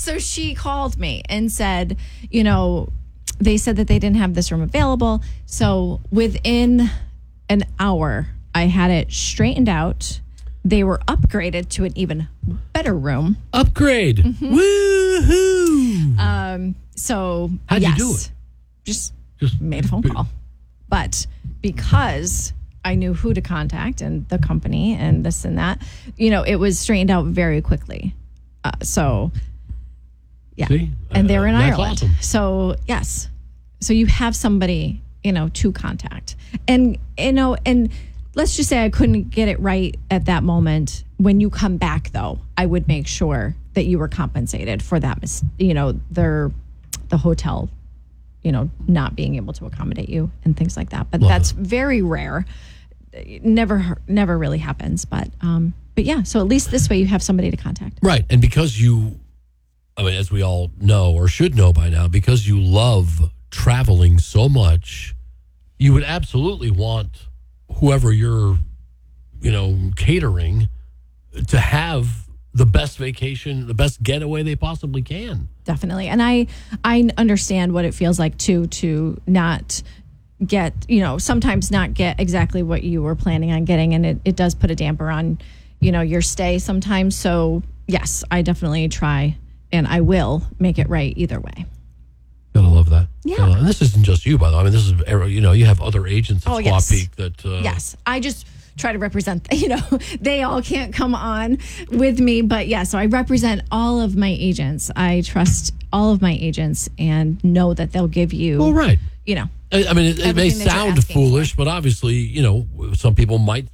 So she called me and said, they said that they didn't have this room available. So within an hour, I had it straightened out. They were upgraded to an even better room. Upgrade. Mm-hmm. Woohoo. So how'd you do it? Just made a phone call. But because I knew who to contact and the company and this and that, it was straightened out very quickly. So, yeah. See? And they were in Ireland. Awesome. So, yes. So you have somebody, to contact. And, and let's just say I couldn't get it right at that moment. When you come back, though, I would make sure that you were compensated for that, the hotel, not being able to accommodate you and things like that. But that's very rare. Never really happens. But yeah, so at least this way you have somebody to contact. Right. And because as we all know or should know by now, because you love traveling so much, you would absolutely want whoever you're, catering to have the best vacation, the best getaway they possibly can. Definitely. And I understand what it feels like to not get, sometimes not get exactly what you were planning on getting. And it does put a damper on, your stay sometimes. So yes, I definitely try and I will make it right either way. Gotta love that. Yeah. And this isn't just you, by the way. I mean, this is, you have other agents at Squaw Peak that... yes. I just try to represent, they all can't come on with me. But yeah, so I represent all of my agents. I trust all of my agents and know that they'll give you... Well, right. I mean, it may sound foolish, but obviously, some people might,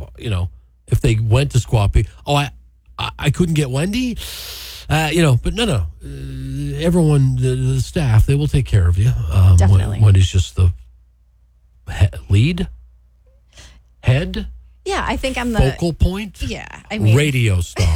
if they went to Squaw Peak, I couldn't get Wendy... but no. Everyone, the staff, they will take care of you. Definitely. Wendy's just the head. Yeah, I think I'm the focal point. Yeah, I mean, radio star.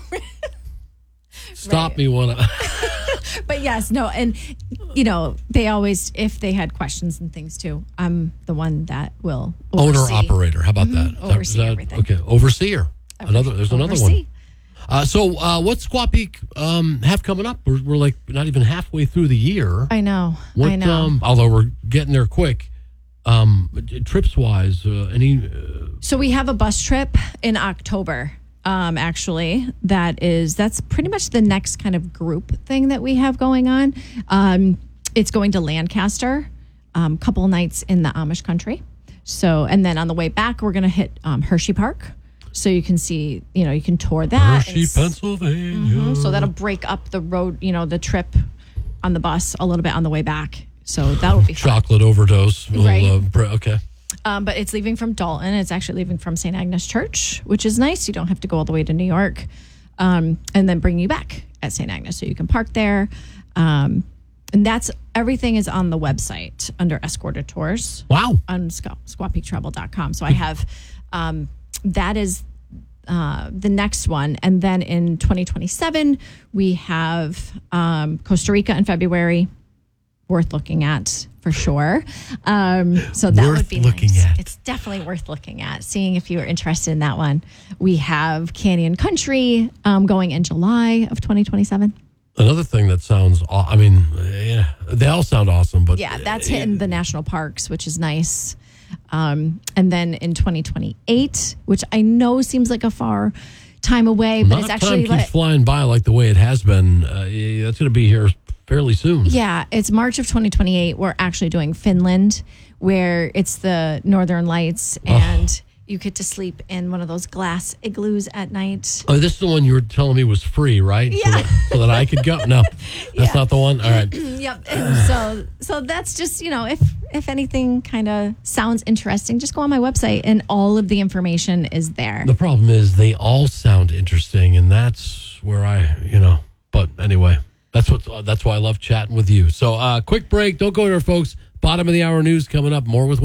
Stop me when I. But yes, no, and they always, if they had questions and things too, I'm the one that will oversee. Owner operator. How about that? Oversee everything. Okay, overseer. There's another one. So what's Squaw Peak have coming up? We're like not even halfway through the year. I know. Although we're getting there quick. Trips wise, any? So we have a bus trip in October. Actually, that's pretty much the next kind of group thing that we have going on. It's going to Lancaster, couple nights in the Amish country. So, and then on the way back, we're going to hit Hershey Park. So you can see, you can tour that. Hershey, Pennsylvania. So that'll break up the road, the trip on the bus a little bit on the way back. So that'll be fun. Chocolate overdose. Right. Okay. But it's leaving from Dalton. It's actually leaving from St. Agnes Church, which is nice. You don't have to go all the way to New York, and then bring you back at St. Agnes. So you can park there. And everything is on the website under Escorted Tours. Wow. On squawpeaktravel.com. So I have... that is the next one. And then in 2027, we have Costa Rica in February. Worth looking at for sure. So that would be nice. It's definitely worth looking at, seeing if you are interested in that one. We have Canyon Country going in July of 2027. Another thing that sounds, they all sound awesome. But yeah, that's hitting the national parks, which is nice. And then in 2028, which I know seems like a far time away, but it's actually time keeps flying by like the way it has been. That's going to be here fairly soon. Yeah, it's March of 2028. We're actually doing Finland, where it's the Northern Lights, and you get to sleep in one of those glass igloos at night. Oh, this is the one you were telling me was free, right? Yeah. So that I could go? No, that's not the one? All right. Yep. And so that's just, if anything kind of sounds interesting, just go on my website and all of the information is there. The problem is they all sound interesting, and that's where but anyway, that's why I love chatting with you. So quick break. Don't go there, folks. Bottom of the hour news coming up. More with